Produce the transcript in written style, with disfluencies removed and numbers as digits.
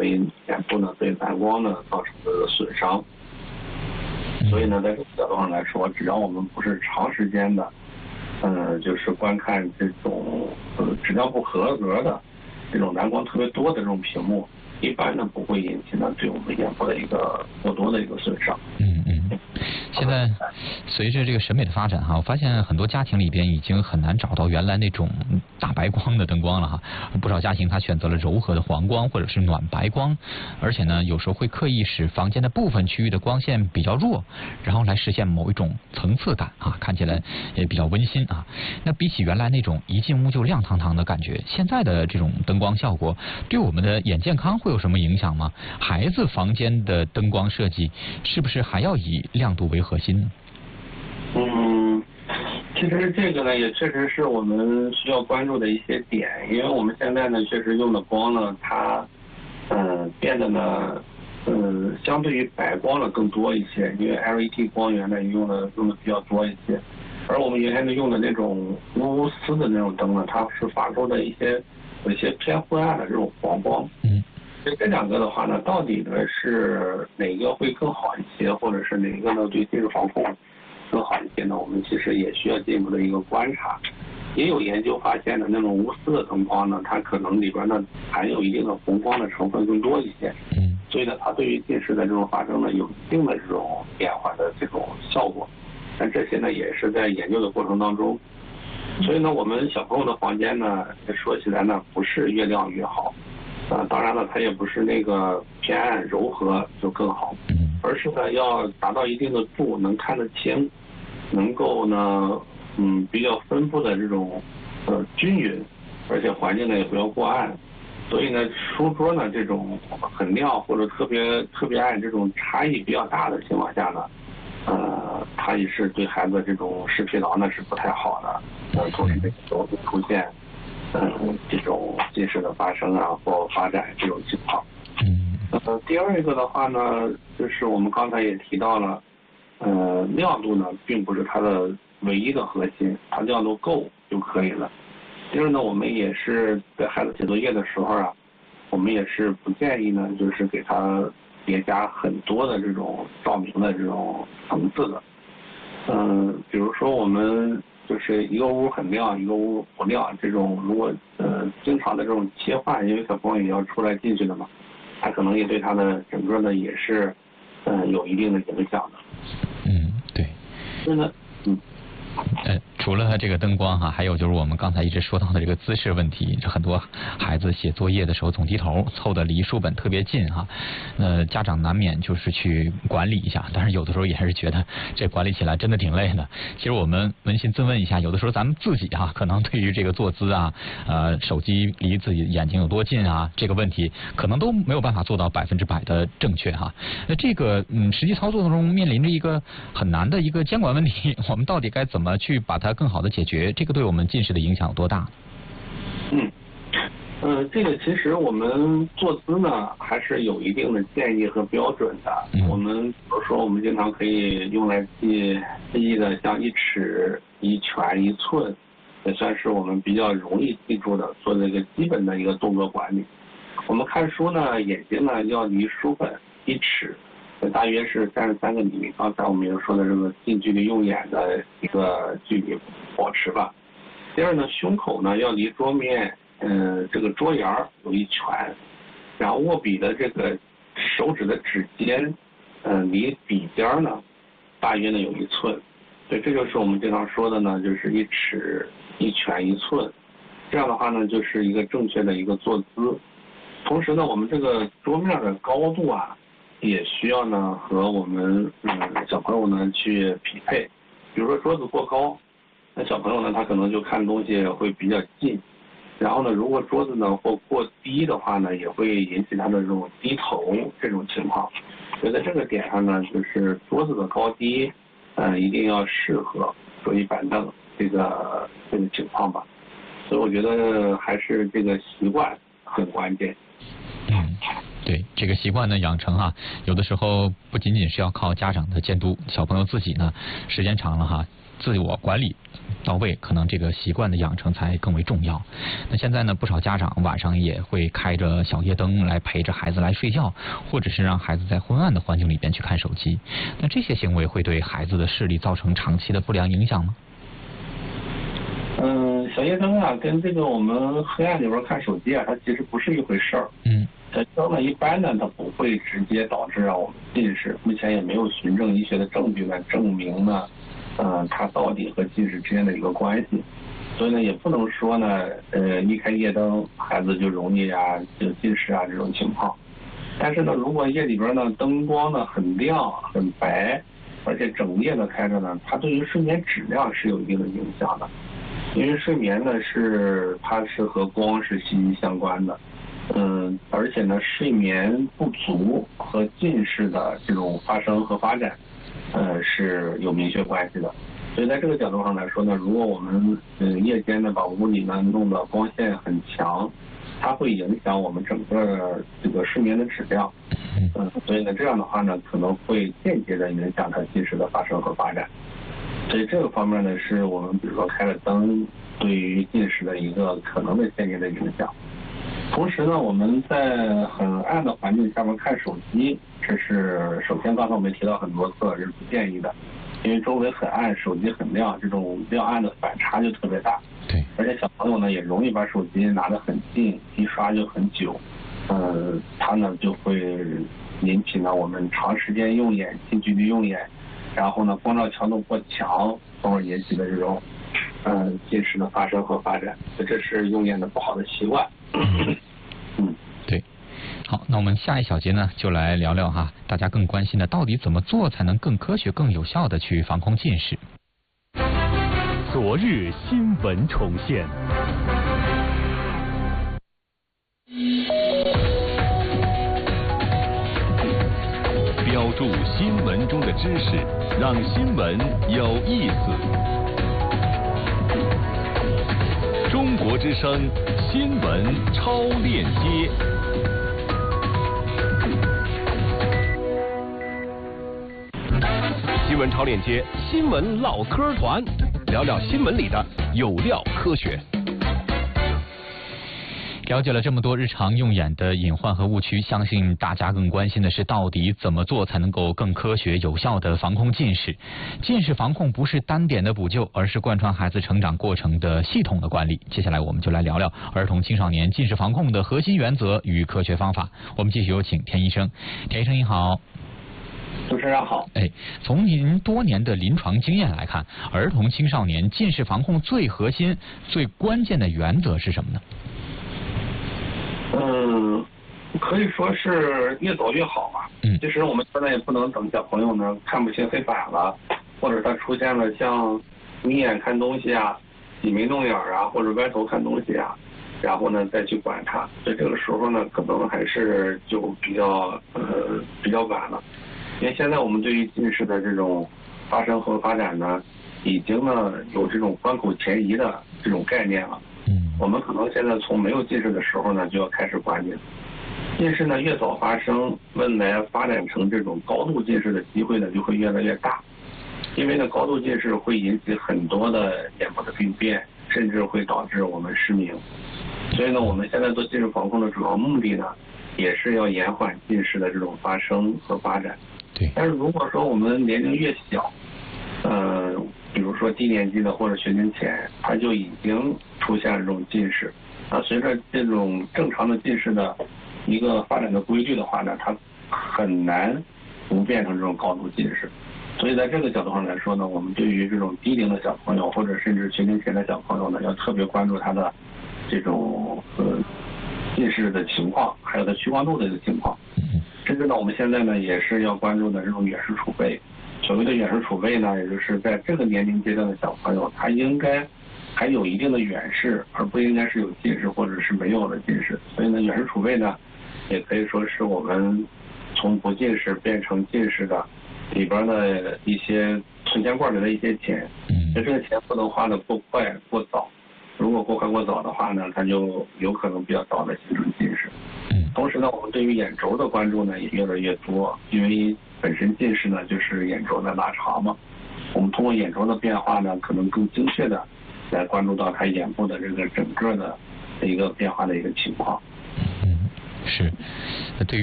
对眼部呢、对蓝光呢造成的损伤。所以呢，在这个角度上来说，只要我们不是长时间的，就是观看这种质量不合格的这种蓝光特别多的这种屏幕，一般呢不会引起呢对我们眼部的一个过多的一个损伤。 现在随着这个审美的发展哈，我发现很多家庭里边已经很难找到原来那种大白光的灯光了哈。不少家庭他选择了柔和的黄光或者是暖白光，而且呢有时候会刻意使房间的部分区域的光线比较弱，然后来实现某一种层次感啊，看起来也比较温馨啊。那比起原来那种一进屋就亮堂堂的感觉，现在的这种灯光效果对我们的眼健康会有什么影响吗？孩子房间的灯光设计是不是还要以亮度为核心呢？ 其实这个呢也确实是我们需要关注的一些点，因为我们现在呢确实用的光呢，它变得呢相对于白光呢更多一些，因为 LED 光源呢用的比较多一些，而我们原先的用的那种钨丝的那种灯呢，它是发出的有一些偏昏暗的这种黄光。所以这两个的话呢，到底呢是哪个会更好一些，或者是哪个呢对近视防控更好一些呢？我们其实也需要进一步的一个观察。也有研究发现的那种钨丝的灯光呢，它可能里边呢含有一定的红光的成分更多一些。所以呢，它对于近视的这种发生呢有一定的这种变缓的这种效果。但这些呢也是在研究的过程当中。所以呢，我们小朋友的房间呢，说起来呢不是越亮越好。当然了，它也不是那个偏暗柔和就更好，而是呢要达到一定的度，能看得清，能够呢比较分布的这种均匀，而且环境呢也不要过暗。所以呢，书桌呢这种很亮或者特别暗这种差异比较大的情况下呢，它也是对孩子这种视疲劳呢是不太好的，同时容易出现这种近视的发生啊或发展这种情况。第二一个的话呢，就是我们刚才也提到了，亮度呢并不是它的唯一的核心，它亮度够就可以了。第二呢，我们也是在孩子写作业的时候啊，我们也是不建议呢，就是给他叠加很多的这种照明的这种层次的。比如说我们就是一个屋很亮，一个屋不亮，这种如果经常的这种切换，因为小朋友也要出来进去的嘛，他可能也对他的整个呢也是有一定的影响的。 对。 是的。 除了这个灯光哈，还有就是我们刚才一直说到的这个姿势问题，很多孩子写作业的时候总低头，凑得离书本特别近哈，家长难免就是去管理一下，但是有的时候也是觉得这管理起来真的挺累的。其实我们扪心自问一下，有的时候咱们自己哈，可能对于这个坐姿啊，手机离自己眼睛有多近啊，这个问题可能都没有办法做到100%的正确哈。那这个实际操作当中面临着一个很难的一个监管问题，我们到底该怎么去把它更好的解决？这个对我们近视的影响有多大？ 这个其实我们坐姿呢还是有一定的建议和标准的。我们比如说我们经常可以用来记忆的，像1尺、1拳、1寸，也算是我们比较容易记住的，做这个基本的一个动作管理。我们看书呢，眼睛呢要离书本1尺，大约是33个厘米。刚才我们也说的这个近距离用眼的一个距离保持吧。第二呢，胸口呢要离桌面这个桌沿有1拳，然后握笔的这个手指的指尖离笔尖呢大约呢有1寸。所以这就是我们经常说的呢，就是1尺、1拳、1寸。这样的话呢，就是一个正确的一个坐姿。同时呢，我们这个桌面的高度啊，也需要呢和我们小朋友呢去匹配。比如说桌子过高，那小朋友呢他可能就看东西会比较近。然后呢，如果桌子呢或过低的话呢，也会引起他的这种低头这种情况。所以在这个点上呢，就是桌子的高低一定要适合桌椅板凳这个情况吧。所以我觉得还是这个习惯很关键。 对，这个习惯的养成有的时候不仅仅是要靠家长的监督，小朋友自己呢，时间长了自我管理到位，可能这个习惯的养成才更为重要。那现在呢，不少家长晚上也会开着小夜灯来陪着孩子来睡觉，或者是让孩子在昏暗的环境里边去看手机。那这些行为会对孩子的视力造成长期的不良影响吗？ 小夜灯啊，跟这个我们黑暗里边看手机啊，它其实不是一回事儿。小夜灯呢，一般呢，它不会直接导致我们近视，目前也没有循证医学的证据呢证明呢，它到底和近视之间的一个关系。所以呢，也不能说呢，一开夜灯，孩子就容易就近视这种情况。但是呢，如果夜里边呢灯光呢很亮很白，而且整夜的开着呢，它对于睡眠质量是有一定的影响的。因为睡眠呢它是和光是息息相关的，而且呢睡眠不足和近视的这种发生和发展，是有明确关系的。所以在这个角度上来说呢，如果我们夜间呢把屋里呢弄得光线很强，它会影响我们整个这个睡眠的质量，所以呢这样的话呢可能会间接的影响它近视的发生和发展。所以这个方面呢，是我们比如说开了灯对于近视的一个可能的间接的影响。同时呢，我们在很暗的环境下面看手机，这是首先刚才我们提到很多次，这是不建议的，因为周围很暗，手机很亮，这种亮暗的反差就特别大。 对， 而且小朋友呢也容易把手机拿得很近，一刷就很久，它呢就会引起呢我们长时间用眼、近距离用眼。然后呢，光照强度过强，从而引起的这种近视的发生和发展，这是用眼的不好的习惯。 对。好，那我们下一小节呢，就来聊聊大家更关心的，到底怎么做才能更科学、更有效的去防控近视。 昨日新闻重现。标注新闻中的知识，让新闻有意思。中国之声新闻超链接。新闻超链接，新闻唠嗑团，聊聊新闻里的有料科学。 了解了这么多日常用眼的隐患和误区，相信大家更关心的是到底怎么做才能够更科学有效的防控近视。近视防控不是单点的补救，而是贯穿孩子成长过程的系统的管理。接下来我们就来聊聊儿童青少年近视防控的核心原则与科学方法。我们继续有请田医生。田医生您好。 主持人好。 从您多年的临床经验来看，儿童青少年近视防控最核心、最关键的原则是什么呢？ 可以说是越早越好吧。其实我们现在也不能等小朋友呢看不清黑板了，或者他出现了像眯眼看东西挤眉弄眼或者歪头看东西然后呢再去管他。所以这个时候呢，可能还是就比较晚了。因为现在我们对于近视的这种发生和发展呢，已经呢有这种关口前移的这种概念了。我们可能现在从没有近视的时候呢，就要开始管理。近视呢越早发生，未来发展成这种高度近视的机会呢就会越来越大。因为呢高度近视会引起很多的眼部的病变，甚至会导致我们失明。所以呢我们现在做近视防控的主要目的呢，也是要延缓近视的这种发生和发展。 对。 但是如果说我们年龄越小，比如说低年级的或者学龄前，它就已经出现了这种近视。随着这种正常的近视的一个发展的规律的话呢，它很难不变成这种高度近视。所以在这个角度上来说呢，我们对于这种低龄的小朋友或者甚至学龄前的小朋友呢，要特别关注他的这种近视的情况，还有他屈光度的一个情况。甚至呢，我们现在呢也是要关注的这种远视储备。所谓的远视储备呢，也就是在这个年龄阶段的小朋友，他应该还有一定的远视，而不应该是有近视或者是没有的近视。所以呢，远视储备呢，也可以说是我们从不近视变成近视的里边的一些存钱罐里的一些钱。这个钱不能花得过快过早，如果过快过早的话呢，它就有可能比较早的形成近视。同时呢，我们对于眼轴的关注呢也越来越多，因为本身近视呢就是眼轴的拉长嘛。 我们通过眼轴的变化呢，可能更精确的来关注到他眼部的这个整个的一个变化的一个情况。 是，对于